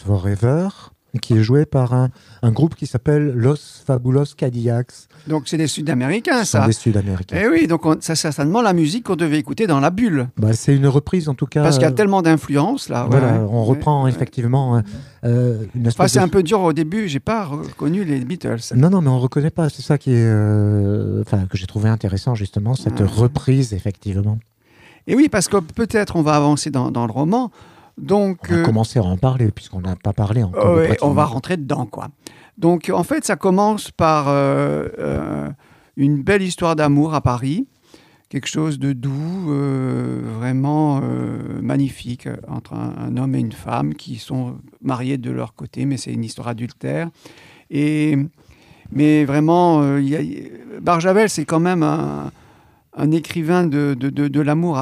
Forever, qui est joué par un groupe qui s'appelle Los Fabulos Cadillacs. Donc c'est des Sud-Américains, Ce sont ça. des Sud-Américains. Eh oui, donc c'est certainement la musique qu'on devait écouter dans la bulle. Bah, c'est une reprise en tout cas. Parce qu'il y a tellement d'influences là. Voilà, on reprend effectivement une espèce c'est un peu dur au début, j'ai pas reconnu les Beatles. Non, mais on reconnaît pas. C'est ça qui est, que j'ai trouvé intéressant justement, cette reprise effectivement. Et oui, parce que peut-être on va avancer dans le roman. Donc, on va commencer à en parler puisqu'on n'a pas parlé encore. On va rentrer dedans, quoi. Donc, en fait, ça commence par une belle histoire d'amour à Paris, quelque chose de doux, vraiment magnifique, entre un homme et une femme qui sont mariés de leur côté, mais c'est une histoire adultère. Mais vraiment, Barjavel, c'est quand même un écrivain de l'amour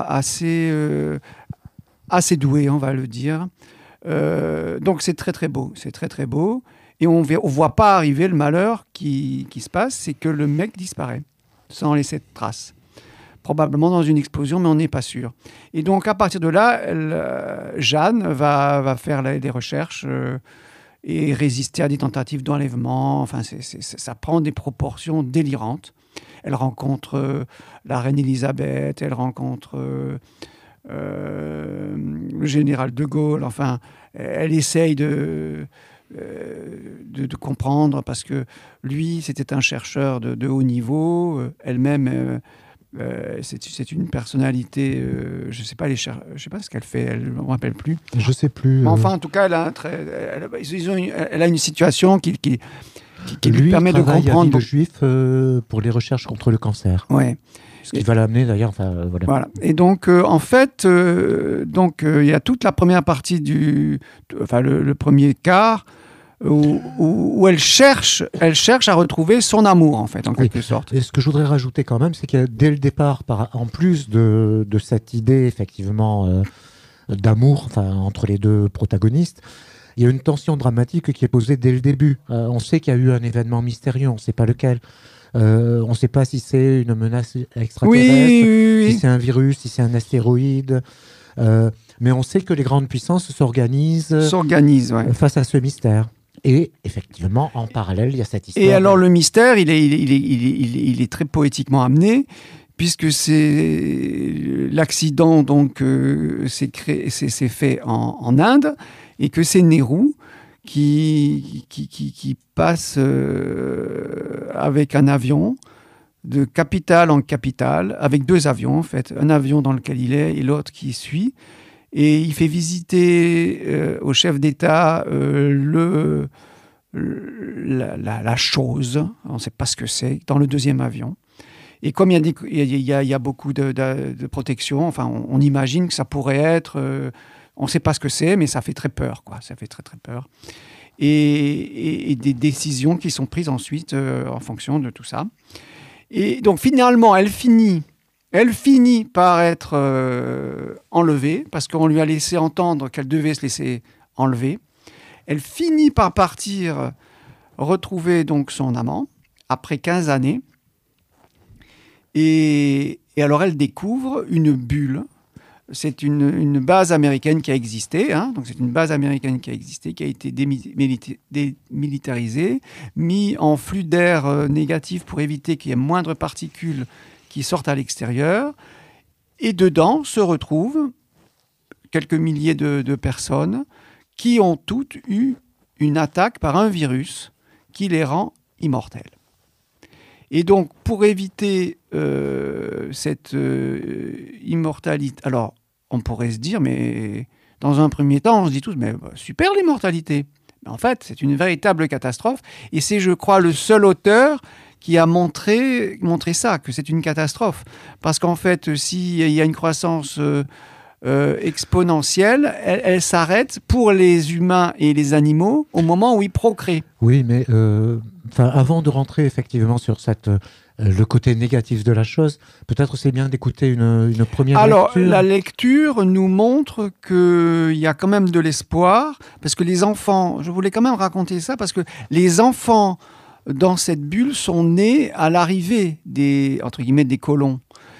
assez doué, on va le dire. Donc c'est très très beau, et on voit pas arriver le malheur qui se passe, c'est que le mec disparaît sans laisser de traces, probablement dans une explosion, mais on n'est pas sûr. Et donc à partir de là, Jeanne va faire des recherches et résister à des tentatives d'enlèvement. Enfin, ça prend des proportions délirantes. Elle rencontre la reine Elisabeth, elle rencontre le général de Gaulle. Enfin, elle essaye de comprendre, parce que lui, c'était un chercheur de haut niveau. Elle-même, c'est une personnalité. Je sais pas ce qu'elle fait. Elle ne me rappelle plus. Je sais plus. Mais enfin, en tout cas, elle a une situation qui lui permet de comprendre. Le juif pour les recherches contre le cancer. Ouais. Ce qui va l'amener d'ailleurs. Voilà. Et donc, en fait, il y a toute la première partie le premier quart où elle cherche à retrouver son amour, en fait, en quelque sorte. Et ce que je voudrais rajouter quand même, c'est que dès le départ, en plus de cette idée effectivement d'amour, entre les deux protagonistes, il y a une tension dramatique qui est posée dès le début. On sait qu'il y a eu un événement mystérieux, on ne sait pas lequel. On ne sait pas si c'est une menace extraterrestre, si c'est un virus, si c'est un astéroïde. Mais on sait que les grandes puissances s'organisent face à ce mystère. Et effectivement, en parallèle, il y a cette histoire. Et alors le mystère, il est très poétiquement amené, puisque c'est l'accident s'est fait en Inde, et que c'est Nehru qui passe avec un avion de capitale en capitale, avec deux avions en fait, un avion dans lequel il est et l'autre qui suit, et il fait visiter au chef d'État la chose, on ne sait pas ce que c'est, dans le deuxième avion. Et comme il y a beaucoup de protection, enfin, on imagine que ça pourrait être... on ne sait pas ce que c'est, mais ça fait très peur, quoi. Ça fait très, très peur. Et des décisions qui sont prises ensuite en fonction de tout ça. Et donc, finalement, elle finit par être enlevée, parce qu'on lui a laissé entendre qu'elle devait se laisser enlever. Elle finit par partir retrouver donc son amant, après 15 années. Et alors, elle découvre une bulle. C'est une base américaine qui a existé. Donc, c'est une base américaine qui a existé, qui a été démilitarisée, mis en flux d'air négatif pour éviter qu'il y ait moindre particules qui sortent à l'extérieur. Et dedans se retrouvent quelques milliers de personnes qui ont toutes eu une attaque par un virus qui les rend immortels. Et donc, pour éviter cette immortalité... Alors, on pourrait se dire, mais dans un premier temps, on se dit tous, mais super l'immortalité. Mais en fait, c'est une véritable catastrophe. Et c'est, je crois, le seul auteur qui a montré ça, que c'est une catastrophe. Parce qu'en fait, s'il y a une croissance exponentielle, elle s'arrête pour les humains et les animaux au moment où ils procréent. Oui, mais avant de rentrer effectivement sur le côté négatif de la chose, peut-être c'est bien d'écouter une première lecture. Alors, la lecture nous montre qu'il y a quand même de l'espoir, parce que les enfants, je voulais quand même raconter ça, parce que les enfants dans cette bulle sont nés à l'arrivée entre guillemets, des colons.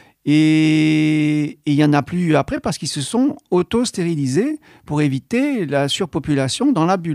Et il n'y en a plus après parce qu'ils se sont auto-stérilisés pour éviter la surpopulation dans la bulle.